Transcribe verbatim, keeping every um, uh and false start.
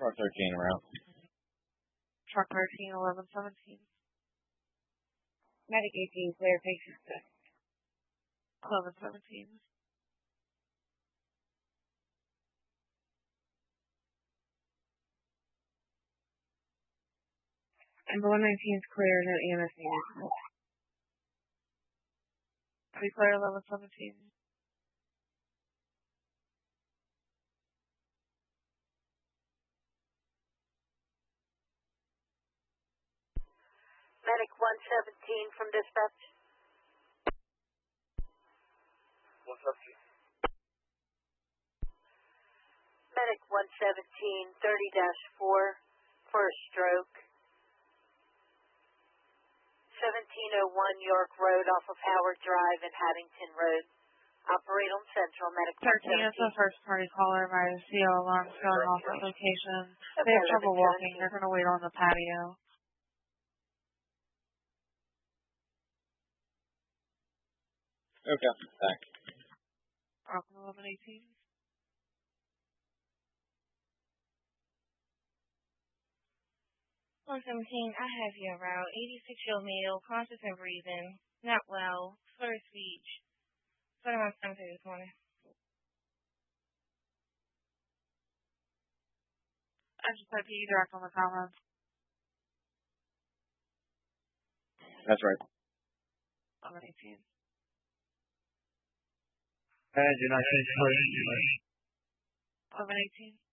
Truck thirteen around. Truck thirteen, eleven seventeen. Medic eighteen, clear patient six. eleven seventeen. Number one nineteen is clear, no E M S needed. Be clear, eleven seventeen. Medic one seventeen from dispatch. one seventeen. Medic one seventeen, thirty dash four for a stroke. seventeen oh one York Road off of Howard Drive and Haddington Road. Operate on Central. Medic thirteen is the first party caller by C O alarms going off at location. They have trouble walking. They're going to wait on the patio. Okay, thanks. Brooklyn eleven eighteen. one seventeen, I have your route. eighty-six-year-old male, conscious and breathing, not well, slur of speech. What am I going to say this morning? I just said P E direct on the comments. That's right. eleven eighteen. Engine nineteen, clear. eleven eighteen.